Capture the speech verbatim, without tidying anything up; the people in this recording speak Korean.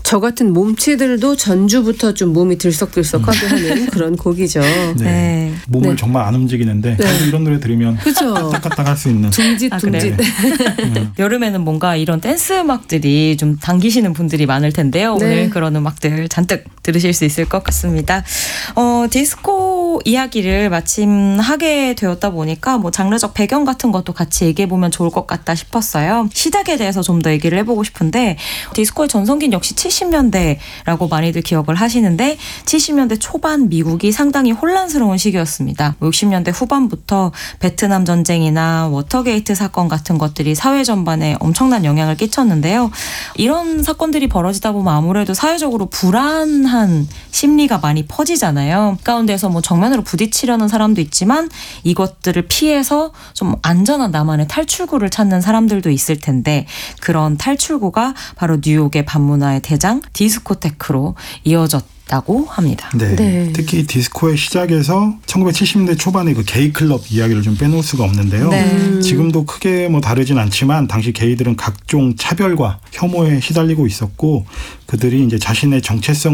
저 같은 몸치들도 전주부터 좀 몸이 들썩들썩하게 하는 그런 곡이죠. 네. 네. 몸을 네. 정말 안 움직이는데 네. 이런 노래 들으면 그죠. 까딱까딱 할 수 있는. 둥짓 아, 둥짓. 네. 여름에는 뭔가 이런 댄스 음악들이 좀 당기시는 분들이 많을 텐데요. 네. 오늘 그런 음악들 잔뜩 들으실 수 있을 것 같습니다. 어, 디스코 이야기를 마침 하게 되었다 보니까 뭐 장르적 배경 같은 것도 같이 얘기해보면 좋을 것 같다 싶었어요. 시작에 대해서 좀 더 얘기를 해보고 싶은데 디스코의 전성기는 역시 칠십 년대라고 많이들 기억을 하시는데 칠십 년대 초반 미국이 상당히 혼란스러운 시기였습니다. 육십 년대 후반부터 베트남 전쟁이나 워터게이트 사건 같은 것들이 사회 전반에 엄청난 영향을 끼쳤는데요. 이런 사건들이 벌어지다 보면 아무래도 사회적으로 불안한 심리가 많이 퍼지잖아요. 가운데서 뭐 정면으로 부딪히려는 사람도 있지만 이것들을 피해서 좀 안전한 나만의 탈출구를 찾는 사람들도 있을 텐데 그런 탈출구가 바로 뉴욕의 밤문화의 대장 디스코테크로 이어졌다고 합니다. 네. 네. 특히 디스코의 시작에서 천구백칠십 년대 초반의 그 게이 클럽 이야기를 좀 빼놓을 수가 없는데요. 네. 지금도 크게 뭐 다르진 않지만 당시 게이들은 각종 차별과 혐오에 시달리고 있었고 그들이 이제 자신의 정체성